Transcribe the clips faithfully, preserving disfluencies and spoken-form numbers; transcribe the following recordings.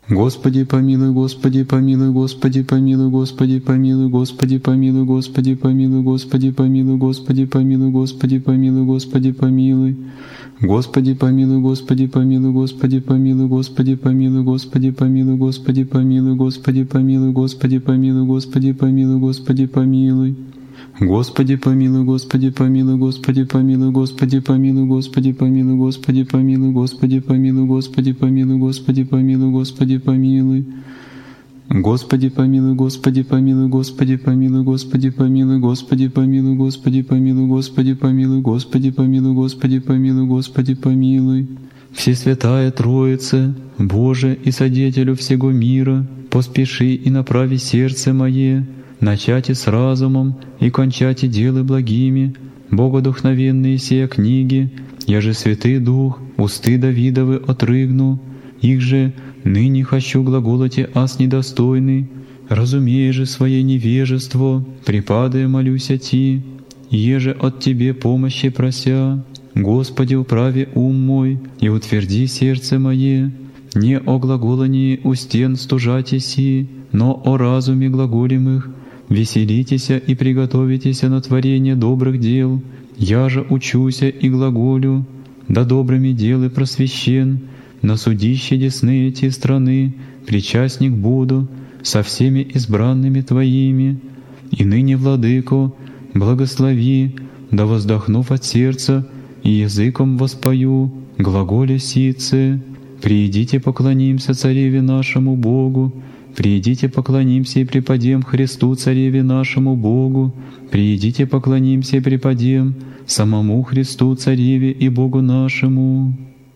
Господи помилуй, Господи помилуй, Господи помилуй, Господи помилуй, Господи помилуй, Господи помилуй, Господи помилуй, Господи помилуй, Господи помилуй, Господи помилуй. Господи помилуй, Господи помилуй, Господи помилуй, Господи помилуй, Господи помилуй, Господи помилуй, Господи помилуй, Господи помилуй, Господи помилуй, Господи помилуй. Господи помилуй, Господи помилуй, Господи помилуй, Господи помилуй, Господи помилуй, Господи помилуй, Господи помилуй, Господи помилуй, Господи помилуй, Господи помилуй. Господи помилуй, Господи помилуй, Господи помилуй, Господи помилуй, Господи помилуй, Господи помилуй, Господи помилуй, Господи помилуй, Господи помилуй, Господи помилуй. Всесвятая Троица, Боже и Содетелю всего мира, поспеши и направи сердце мое, начати с разумом и кончати делы благими, богодухновенные сия книги, я же Святый Дух, усты Давидовы отрыгну, их же ныне хочу глаголоти ас недостойный, разумея же свое невежество, припадая молюся Ти, еже от Тебе помощи прося, Господи, управи ум мой и утверди сердце мое, не о глаголании у стен стужати си, но о разуме глаголем их, веселитеся и приготовитеся на творение добрых дел, я же учуся и глаголю, да добрыми делы просвещен, на судище десны эти страны причастник буду со всеми избранными Твоими, и ныне, Владыко, благослови, да воздохнув от сердца и языком воспою глаголе сице. Приидите поклонимся Цареве нашему Богу, приидите поклонимся и преподем Христу Цареве нашему Богу, приидите поклонимся и преподем самому Христу Цареве и Богу нашему.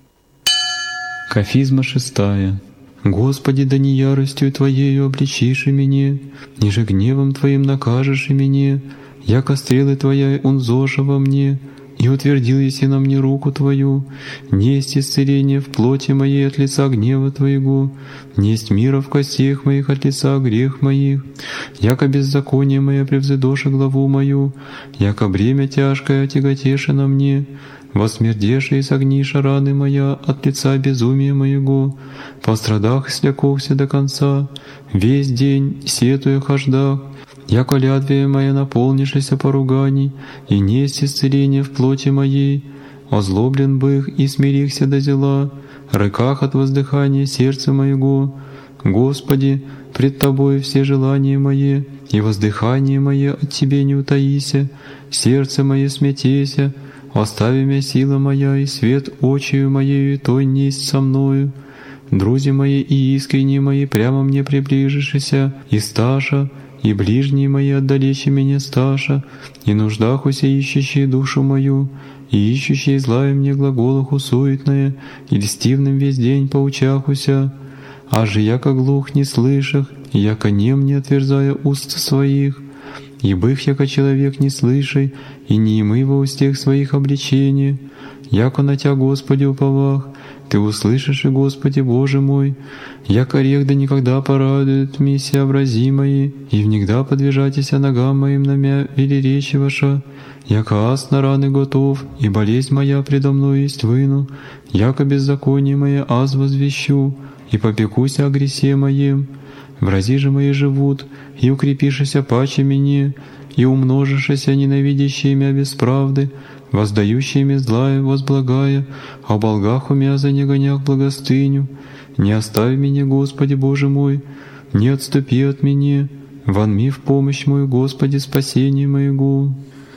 Кафизма шестая. Господи, да не яростью Твоею обличишь и меня, ниже гневом Твоим накажешь и меня, яко стрелы Твоя унзоша во мне, и утвердил еси на мне руку Твою, несть исцеление в плоти моей от лица гнева Твоего, несть мира в костях моих от лица грех моих, яко беззаконие мое превзыдоше главу мою, яко бремя тяжкое отяготеше на мне, восмердеше и согниша раны моя от лица безумия моего, по страдах слякохся до конца, весь день сетуя хождах, яко лядвия моя наполнишися поруганий, и несть исцеление в плоти моей, озлоблен бых и смирихся до зела, рыках от воздыхания сердца моего. Господи, пред Тобой все желания мои, и воздыхание мое от Тебе не утаися, сердце мое смятеся, остави меня сила моя, и свет очию моею, и той несть со мною. Друзья мои и искренние мои прямо мне приближишься, и сташа, и ближние мои отдалече меня сташа, и нуждахуся ищущие душу мою, и ищущие злая мне глаголаху суетное, и льстивным весь день поучахуся, а же яко глух не слышах, яко нем не отверзая уст своих, и бых яко человек не слышай, и не имы во устех своих обличения, яко на Тя, Господи, уповах, Ты услышишь и, Господи Боже мой, яко рех да никогда порадует миссия образи мои, и внегда подвижатися ногам моим на мя велеречи ваша, яко ас на раны готов, и болезнь моя предо мной есть выну, яко беззаконие мое аз возвещу, и попекуся о гресе моем. Врази же мои живут, и укрепишися паче мне, и умножишися ненавидящие мя без правды, воздающими злая возблагая, а болгах умя за негонях благостыню. Не оставь меня, Господи Боже мой, не отступи от меня, вонми в помощь мою, Господи, спасение моего.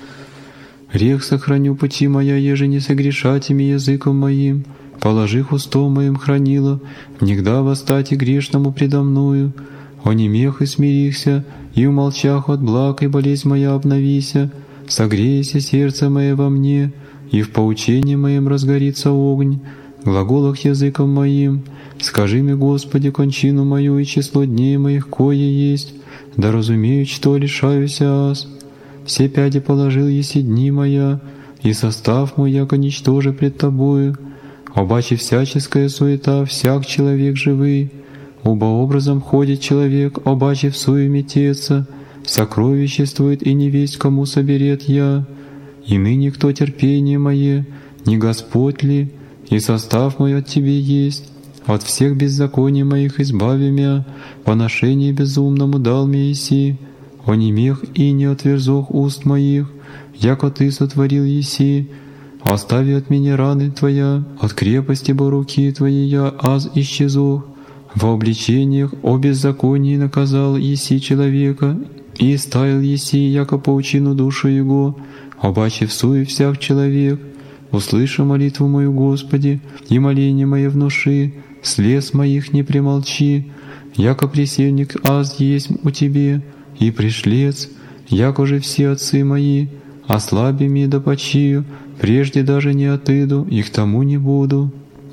Рех сохраню пути моя, еже не согрешать ими языком моим, положих устом моим хранила, негда восстать и грешному предо мною. Онемех и смирихся, и умолчах от благ, и болезнь моя обновися, согрейся сердце мое во мне, и в поучении моем разгорится огонь, глаголах языком моим. Скажи мне, Господи, кончину мою и число дней моих, кое есть, да разумею, что лишаюся аз. Все пяди положил еси дни моя, и состав мой, яко ничтоже пред Тобою. Обаче всяческая суета, всяк человек живый, оба образом ходит человек, обаче в суе мететься, сокровиществует и не весть кому соберет я. И ныне кто терпение мое, не Господь ли, и состав мой от Тебе есть. от всех беззаконий моих избави мя, поношение безумному дал мне еси, онемех и не отверзох уст моих, яко Ты сотворил еси, остави от меня раны Твоя, от крепости бо руки Твоей я аз исчезох. Во обличениях о беззаконии наказал еси человека, и ставил еси, яко паучину душу его, обаче в суе всяк человек. Услыши молитву мою, Господи, и моление мое внуши, слез моих не примолчи, яко пресельник аз есть у Тебе, и пришлец, яко же все отцы мои, ослаби ми да почию, прежде даже не отыду, и к тому не буду.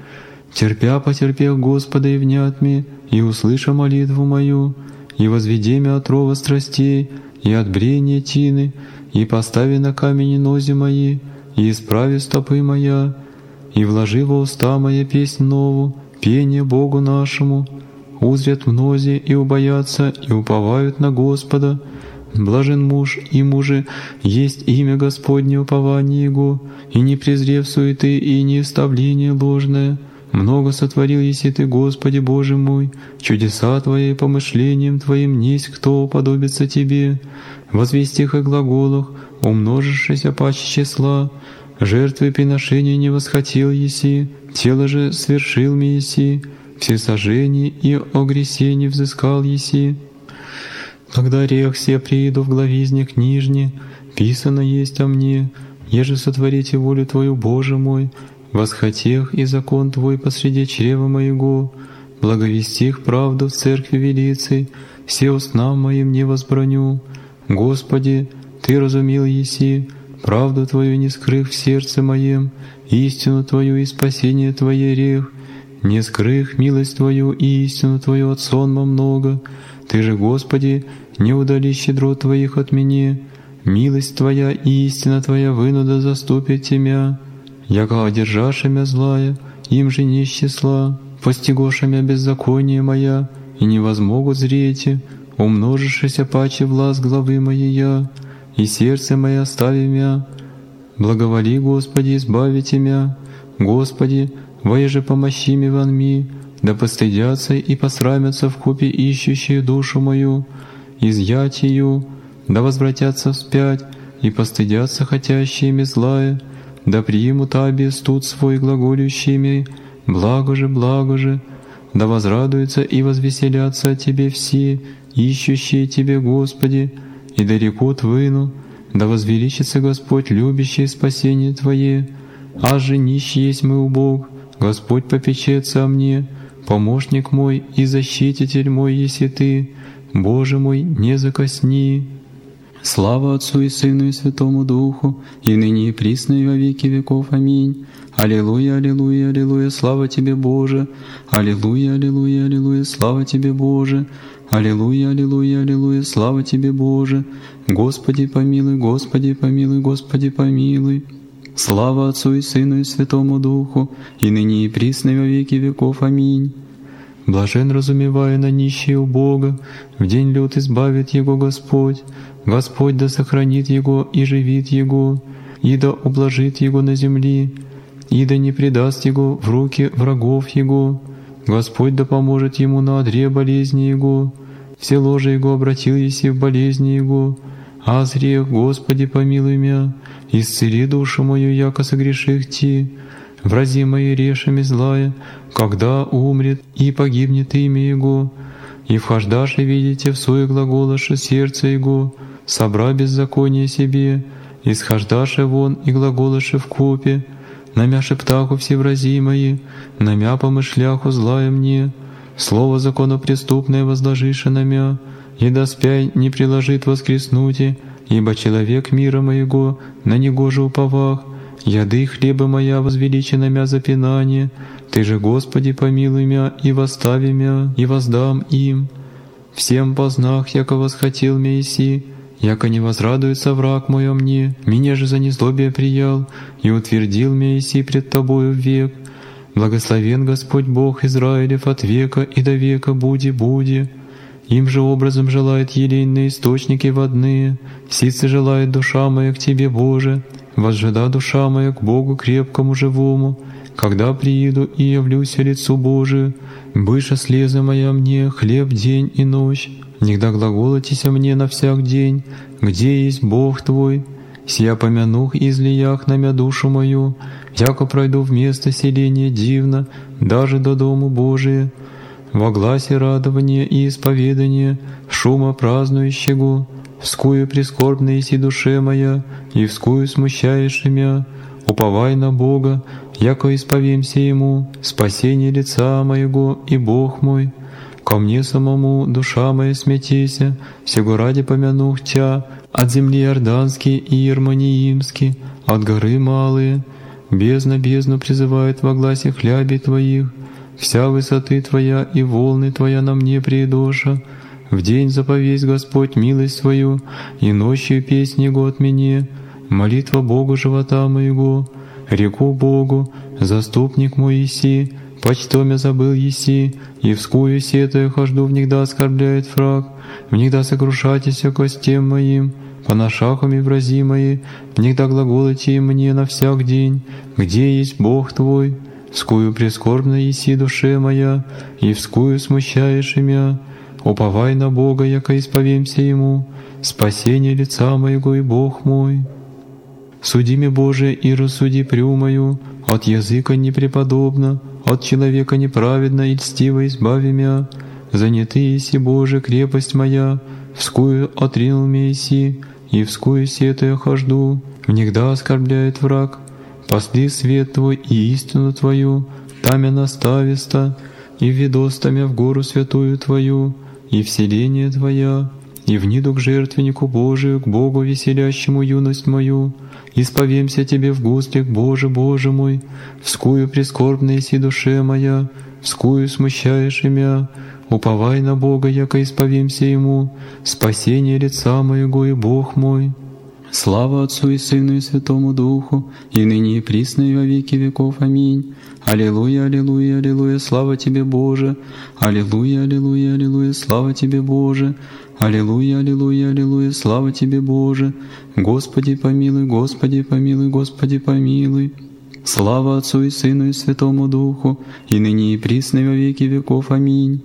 Терпя потерпев Господа и внят ми, и услыша молитву мою, и возведи мя от рова страстей, и от брения тины, и постави на камени нози мои, и исправи стопы моя, и вложи во уста моя песнь нову, пение Богу нашему. Узрят мнози и убоятся, и уповают на Господа. Блажен муж, и муже есть имя Господне упование Его, и не презрев суеты и не оставление ложное. Много сотворил еси Ты, Господи Боже мой, чудеса Твои помышлением Твоим несть кто уподобится Тебе. Во звестях и глаголах, умножившись паче числа, жертвы и приношения не восхотел еси, тело же свершил ми еси, все сожжения и огресения взыскал еси. Когда рех се прииду в главизне книжне, писано есть о мне, еже сотворите волю Твою, Боже мой, восхотех и закон Твой посреди чрева моего, благовестих правду в церкви велицей, все устна моим не возбраню. Господи, Ты разумел еси, правду Твою не скрых в сердце моем, истину Твою и спасение Твое рех, не скрых милость Твою и истину Твою от сонма много. Ты же, Господи, не удали щедрот Твоих от меня, милость Твоя и истина Твоя вынуда заступит Тебя. Яко одержаша мя злая, им же не числа, постигоша мя беззаконие моя, и не возмогут зрете, умножившися паче власть главы моей, и сердце мое остави мя. Благоволи, Господи, избавите мя. Господи, воеже помощи ми ван ми, да постыдятся и посрамятся в купе ищущие душу мою, изъять ее, да возвратятся вспять, и постыдятся хотящие ми злая, да примут аби студ свой глаголющими, благо же, благо же, да возрадуются и возвеселятся о Тебе все, ищущие Тебе, Господи, и да рекут выну, да возвеличится Господь, любящий спасение Твое. А же нищ есть мы у Бог, Господь попечется о мне, помощник мой и защититель мой еси Ты, Боже мой, не закосни. Слава Отцу и Сыну и Святому Духу, и ныне и присно и во веки веков. Аминь. Аллилуйя, аллилуйя, аллилуйя, слава Тебе, Боже! Аллилуйя, аллилуйя, аллилуйя, слава Тебе, Боже! Аллилуйя, аллилуйя, аллилуйя, слава Тебе, Боже! Господи помилуй, Господи помилуй, Господи помилуй! Слава Отцу и Сыну и Святому Духу, и ныне и присно и во веки веков. Аминь. Блажен разумевая на нищие у Бога, в день лют избавит Его Господь. Господь да сохранит Его и живит Его, и да ублажит Его на земли, и да не предаст Его в руки врагов Его. Господь да поможет Ему на одре болезни Его, все ложи Его обратил еси в болезни Его. А зрех, Господи, помилуй мя, исцели душу мою, яко согреших Ти. Врази мои решами злая, когда умрет и погибнет имя Его. И вхождаши видите в свое глаголаше сердце Его, собра беззаконие себе, исхождаши вон и глаголаше в купе, намя шептаху все врази мои, намя помышляху злая мне, слово законопреступное возложише намя, и доспяй не приложит воскреснути, ибо человек мира моего на него же уповах, яды хлеба моя возвеличена мя запинание, Ты же, Господи, помилуй мя и восстави мя, и воздам им. Всем познах, яко восхотел мя еси, яко не возрадуется враг мой о мне, меня же за незлобие приял, и утвердил мя еси пред Тобою век. Благословен Господь Бог Израилев от века и до века буди буди. Им же образом желает елейные источники водные, сицы желает душа моя к Тебе, Боже, возжида душа моя к Богу крепкому живому, когда прииду и явлюсь лицу Божию, быша слеза моя мне хлеб день и ночь, нигда глаголотися мне на всяк день, где есть Бог Твой, сия помянух и излиях на мя душу мою, яко пройду в место селения дивно, даже до дому Божия, во гласе радования и исповедания, шума празднующего, вскую прискорбна еси душе моя, и вскую смущаешь мя, уповай на Бога, яко исповемся Ему, спасение лица моего и Бог мой. Ко мне самому душа моя смятеся, сего ради помянух Тя, от земли Иорданские и Ермониимские, от горы малые, бездна бездну призывает во гласе хляби Твоих, вся высоты Твоя и волны Твоя на мне приедоша. В день заповесть Господь милость свою, и ночью песнь Его от мне, молитва Богу живота моего, реку Богу, заступник мой еси, почтомя забыл еси, и вскую сетая хожду, внегда оскорбляет враг, внегда сокрушатися костем моим, поношахами врази мои, внегда глаголоти мне на всяк день, где есть Бог Твой, вскую прискорбна еси душе моя, и вскую смущаешь имя. Уповай на Бога, яко исповемся Ему, спасение лица моего и Бог мой. Суди ми, Боже, и рассуди прю мою, от языка непреподобно, от человека неправедно и льстиво избави мя. Заняты еси, Боже, крепость моя, вскую отринул меня еси, и вскую сетая хожду, внегда оскорбляет враг. Пасли свет Твой и истину Твою, тамя настависта, и ведостамя в гору святую Твою, и вселение Твоя, и вниду к жертвеннику Божию, к Богу веселящему юность мою, исповемся Тебе в гуслях, Боже, Боже мой, вскую прискорбна еси душе моя, вскую смущаешь имя, уповай на Бога, яко исповемся Ему, спасение лица моего и Бог мой. Слава Отцу и Сыну и Святому Духу, и ныне и присно и во веки веков. Аминь. Аллилуйя, аллилуйя, аллилуйя, слава Тебе, Боже! Аллилуйя, аллилуйя, аллилуйя, слава Тебе, Боже! Аллилуйя, аллилуйя, аллилуйя, слава Тебе, Боже! Господи помилуй, Господи помилуй, Господи помилуй! Слава Отцу и Сыну и Святому Духу, и ныне и присно и во веки веков. Аминь.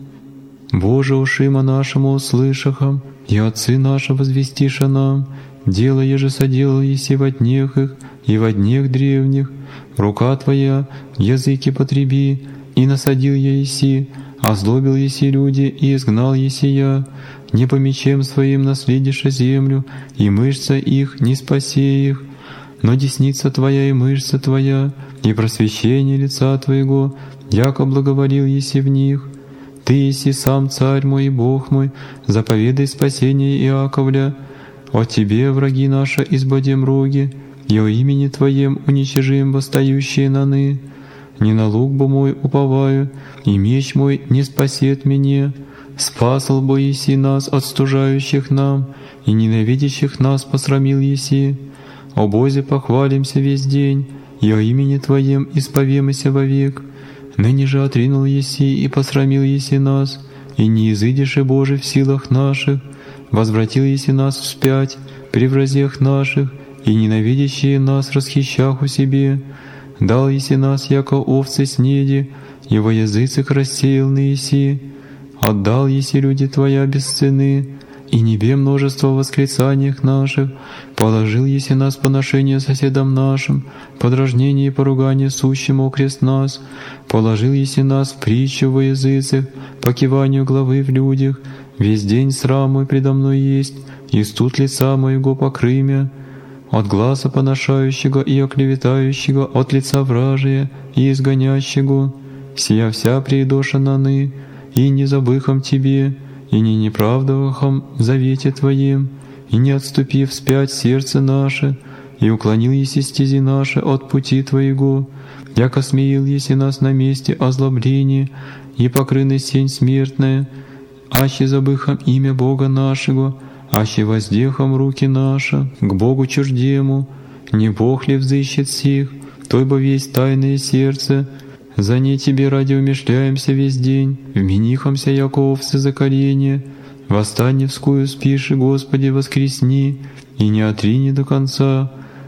Боже, ушима нашему услышахам, и Отцы наши возвестиша нам, дело еже соделал еси во днях их, и во днях древних, рука Твоя языки потреби, и насадил я еси, озлобил еси люди, и изгнал еси я, не по мечем своим наследиша землю, и мышца их не спасе их, но десница Твоя и мышца Твоя, и просвещение лица Твоего, яко благоволил еси в них. Ты еси сам Царь мой и Бог мой, заповедай спасение Иаковля. От Тебе, враги наши, избодем роги, и о имени Твоем уничижим восстающие наны. Не на лук бы мой уповаю, и меч мой не спасет меня. Спасал бы еси нас от стужающих нам, и ненавидящих нас посрамил еси. О Бозе похвалимся весь день, и о имени Твоем исповемся вовек. Ныне же отринул еси и посрамил еси нас, и не изыдешь и Боже в силах наших. Возвратил еси нас вспять при вразях наших, и ненавидящие нас расхищах у себе. Дал еси нас, яко овцы снеди, и во языцах рассеял на еси. Отдал еси люди Твоя без цены, и небе множество восклицаниях наших. Положил еси нас поношение соседам нашим, подражнение и поругание сущему окрест нас. Положил еси нас в притчу во языцах, по киванию главы в людях. Весь день срам мой предо мной есть, и студ лица моего покрый мя. От глаза поношающего и оклеветающего, от лица вражия и изгонящего. Сия вся приедоша наны, и не забыхом Тебе, и не неправдовахом в завете Твоем, и не отступив вспять сердце наше, и уклонил еси стези наши от пути Твоего, яко смеял еси нас на месте озлобления, и покрыны сень смертная, аще забыхом имя Бога нашего, аще воздехом руки наши к Богу чуждему, не Бог ли взыщет сих, той бы весь тайное сердце. За ней Тебе ради умешляемся весь день, вменихомся, яко овцы за колени. Восстань вскую спиши, Господи, воскресни, и не отрини до конца.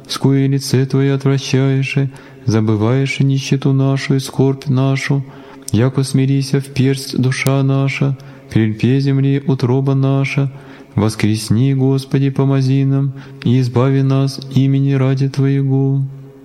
с кое лице Твое отвращаешь, забываешь нищету нашу и скорбь нашу, яко смирися в персть душа наша, прельпе земли утроба наша, воскресни, Господи, помози нам, и избави нас имени ради Твоего.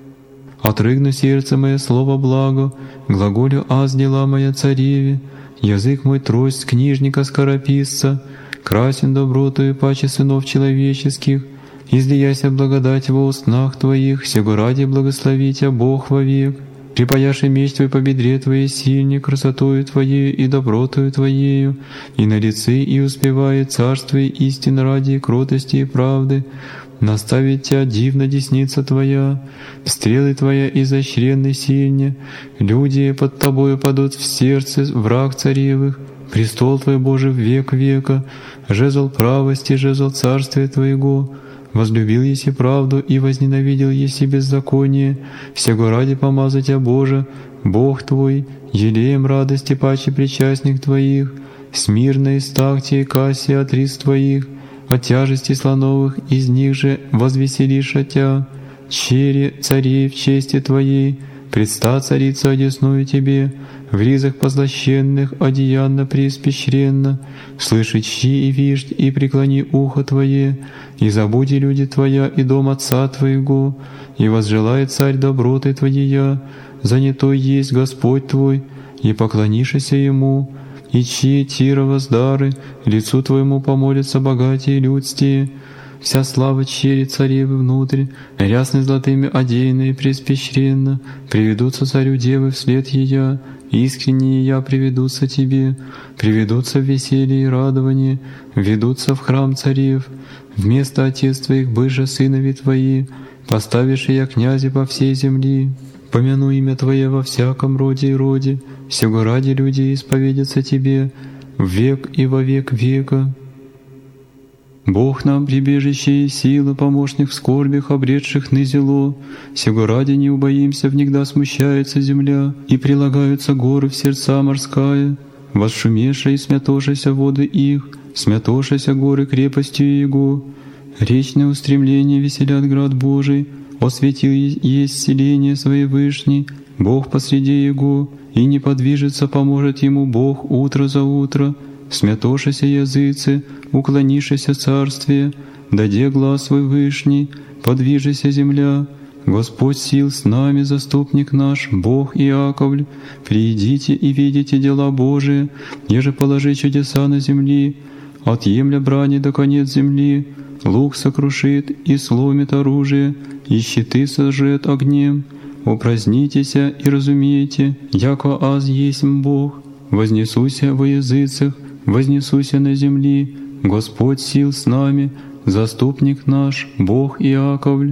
Отрыгну сердце мое слово благо, глаголю аз дела моя цареве, язык мой трость книжника скорописца, красен добротою паче сынов человеческих, излияйся благодать во устнах Твоих, сего ради благослови Тя Бог вовек. Припаяши меч Твой по бедре Твоей сильней, красотою Твоею и добротою Твоею, и на лице и успевает царствие истин ради кротости и правды, наставит Тя дивно десница Твоя, стрелы Твоя изощренны сильне, люди под Тобою падут в сердце враг царевых, престол Твой Божий в век века, жезл правости, жезл царствия Твоего. Возлюбил еси правду и возненавидел еси беззаконие, сего ради помазал Тя Боже, Бог Твой, елеем радости паче причастник Твоих, смирно из Тахте и Кассия от рис Твоих, от тяжести слоновых из них же возвеселишь Тя, чере царей в чести Твоей, предста царица одесную Тебе, в ризах позлощенных одеянно преиспещренно, слыши щи и виждь, и преклони ухо Твое, и забуди люди Твоя и дом Отца Твоего, и возжелает Царь доброты Твоя, занятой есть Господь Твой, и поклонишься Ему, и чьи тира воздары, лицу Твоему помолятся богатые людстие, вся слава чере царевы внутрь, рясны золотыми одеянные преиспещренно, приведутся царю девы вслед Ея, искренние я приведутся Тебе, приведутся в веселье и радование, ведутся в храм царев, вместо отец Твоих быже сынови Твои, поставишь я князи по всей земли. Помяну имя Твое во всяком роде и роде, сего ради люди исповедятся Тебе, в век и во век века. Бог нам прибежище и сила, помощник в скорбях, обретших нызело, сего ради не убоимся, внегда смущается земля, и прилагаются горы в сердца морская, восшумеша и смятошися воды их, смятошися горы крепостью Его. Речное устремление веселят град Божий, осветил есть селение Своей вышней, Бог посреди Его, и не подвижется, поможет Ему Бог утро за утро. Смятошися языцы, уклонишися царствие, даде глаз свой вышний, подвижися земля. Господь сил с нами, заступник наш, Бог Иаковль. Приидите и видите дела Божии, еже положи чудеса на земли, отъемля брани до конец земли. Лук сокрушит и сломит оружие, и щиты сожжет огнем. Упразднитеся и разумейте, яко аз есмь Бог. Вознесуся во языцах, вознесуся на земли, Господь сил с нами, заступник наш, Бог Иаковль.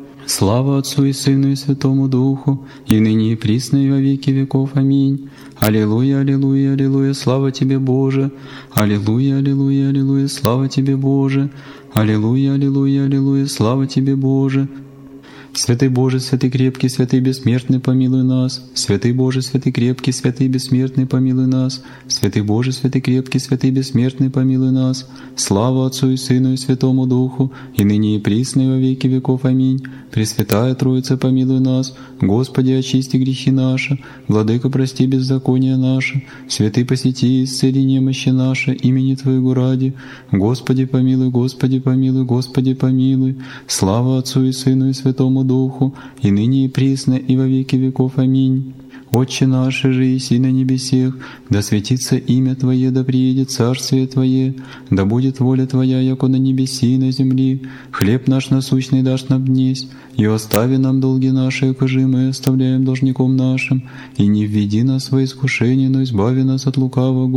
Слава Отцу и Сыну и Святому Духу, и ныне и присно и во веки веков. Аминь. Аллилуйя, аллилуйя, аллилуйя, слава Тебе, Боже! Аллилуйя, аллилуйя, аллилуйя, слава Тебе, Боже! Аллилуйя, аллилуйя, аллилуйя, слава Тебе, Боже! Святый Боже, святый крепкий, святый бессмертный, помилуй нас. Святый Боже, святый крепкий, святый бессмертный, помилуй нас. Святый Боже, святый крепкий, святый бессмертный, помилуй нас. Слава Отцу и Сыну и Святому Духу, и ныне и присно и во веки веков. Аминь. Пресвятая Троица, помилуй нас. Господи, очисти грехи наши. Владыка, прости беззакония наши. Святый, посети и исцели немощи наши, имени Твоего ради. Господи, помилуй, Господи, помилуй, Господи, помилуй. Слава Отцу и Сыну и Святому Духу, и ныне и присно и во веки веков. Аминь. Отче наш, же еси на небесех, да светится имя Твое, да приедет царствие Твое, да будет воля Твоя, яко на небеси и на земли. Хлеб наш насущный дашь нам днесь, и остави нам долги наши, якоже мы оставляем должником нашим, и не введи нас во искушение, но избави нас от лукавого.